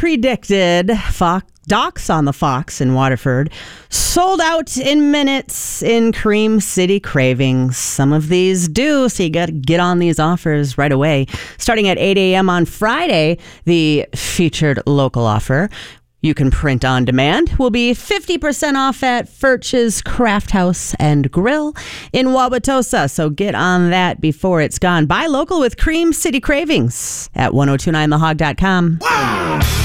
predicted, Docks on the Fox in Waterford sold out in minutes in Cream City Cravings. Some of these do, so you got to get on these offers right away. Starting at 8 a.m. on Friday, the featured local offer, you can print on demand, will be 50% off at Furch's Craft House and Grill in Wauwatosa. So get on that before it's gone. Buy local with Cream City Cravings at 1029thehog.com.